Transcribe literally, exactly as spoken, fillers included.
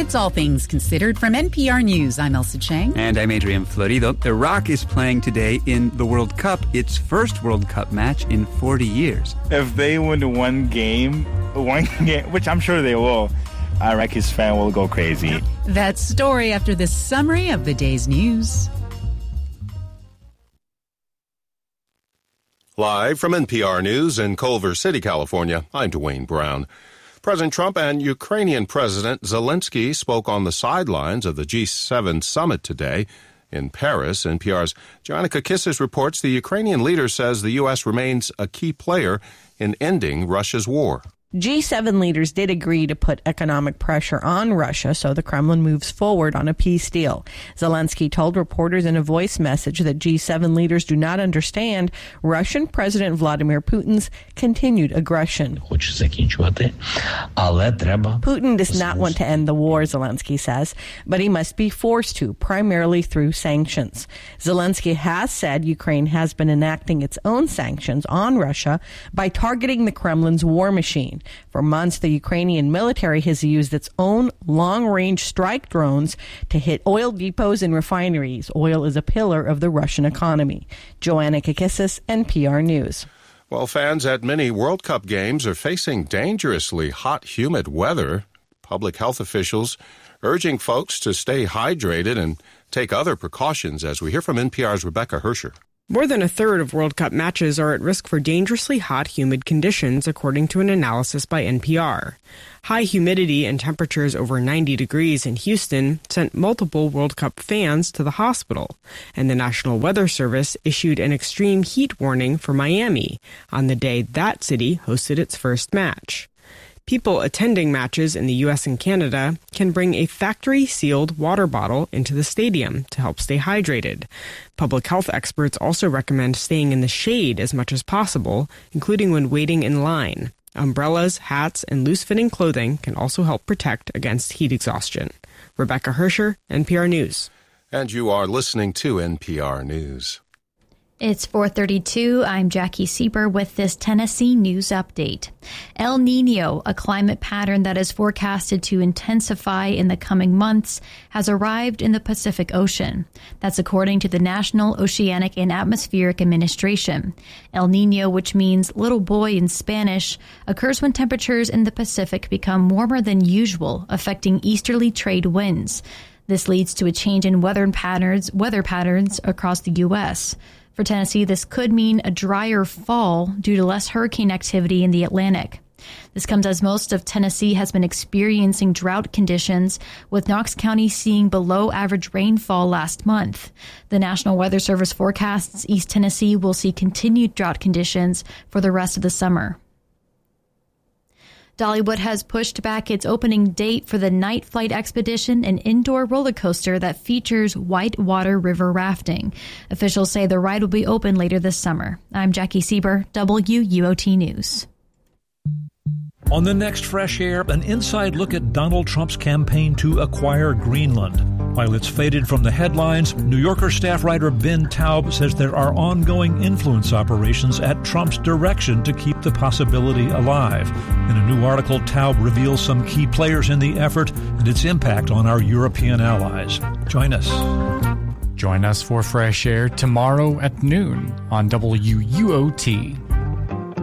It's All Things Considered from N P R News. I'm Elsa Chang. And I'm Adrian Florido. Iraq is playing today in the World Cup, its first World Cup match in forty years. If they win one game, one game, which I'm sure they will, Iraqis fan will go crazy. That story after this summary of the day's news. Live from N P R News in Culver City, California, I'm Dwayne Brown. President Trump and Ukrainian President Zelensky spoke on the sidelines of the G seven summit today in Paris. N P R's Joanna Kakissis reports the Ukrainian leader says the U S remains a key player in ending Russia's war. G seven leaders did agree to put economic pressure on Russia so the Kremlin moves forward on a peace deal. Zelensky told reporters in a voice message that G seven leaders do not understand Russian President Vladimir Putin's continued aggression. Putin does not want to end the war, Zelensky says, but he must be forced to, primarily through sanctions. Zelensky has said Ukraine has been enacting its own sanctions on Russia by targeting the Kremlin's war machine. For months, the Ukrainian military has used its own long-range strike drones to hit oil depots and refineries. Oil is a pillar of the Russian economy. Joanna Kakissis, N P R News. Well, fans at many World Cup games are facing dangerously hot, humid weather. Public health officials urging folks to stay hydrated and take other precautions, as we hear from N P R's Rebecca Hersher. More than a third of World Cup matches are at risk for dangerously hot, humid conditions, according to an analysis by N P R. High humidity and temperatures over ninety degrees in Houston sent multiple World Cup fans to the hospital, and the National Weather Service issued an extreme heat warning for Miami on the day that city hosted its first match. People attending matches in the U S and Canada can bring a factory-sealed water bottle into the stadium to help stay hydrated. Public health experts also recommend staying in the shade as much as possible, including when waiting in line. Umbrellas, hats, and loose-fitting clothing can also help protect against heat exhaustion. Rebecca Hersher, N P R News. And you are listening to N P R News. It's four thirty-two. I'm Jackie Sieber with this Tennessee news update. El Nino, a climate pattern that is forecasted to intensify in the coming months, has arrived in the Pacific Ocean. That's according to the National Oceanic and Atmospheric Administration. El Nino, which means little boy in Spanish, occurs when temperatures in the Pacific become warmer than usual, affecting easterly trade winds. This leads to a change in weather patterns, weather patterns across the U S. For Tennessee, this could mean a drier fall due to less hurricane activity in the Atlantic. This comes as most of Tennessee has been experiencing drought conditions, with Knox County seeing below average rainfall last month. The National Weather Service forecasts East Tennessee will see continued drought conditions for the rest of the summer. Dollywood has pushed back its opening date for the Night Flight Expedition, an indoor roller coaster that features whitewater river rafting. Officials say the ride will be open later this summer. I'm Jackie Sieber, W U O T News. On the next Fresh Air, an inside look at Donald Trump's campaign to acquire Greenland. While it's faded from the headlines, New Yorker staff writer Ben Taub says there are ongoing influence operations at Trump's direction to keep the possibility alive. In a new article, Taub reveals some key players in the effort and its impact on our European allies. Join us. Join us for Fresh Air tomorrow at noon on W U O T.